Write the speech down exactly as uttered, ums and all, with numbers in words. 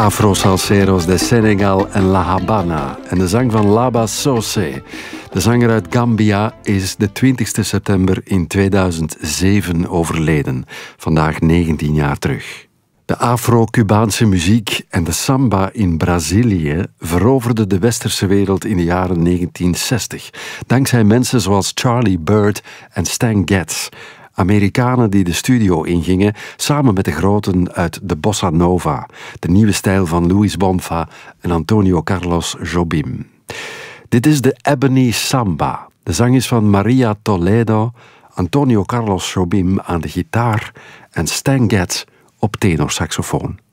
Afro-salseros de Senegal en La Habana en de zang van Laba Socé. De zanger uit Gambia is de twintigste september in tweeduizend zeven overleden, vandaag negentien jaar terug. De Afro-Cubaanse muziek en de samba in Brazilië veroverden de westerse wereld in de jaren negentien zestig, dankzij mensen zoals Charlie Byrd en Stan Getz. Amerikanen die de studio ingingen samen met de groten uit de bossa nova, de nieuwe stijl van Luis Bonfa en Antonio Carlos Jobim. Dit is de Ebony Samba. De zang is van Maria Toledo, Antonio Carlos Jobim aan de gitaar en Stan Getz op tenorsaxofoon.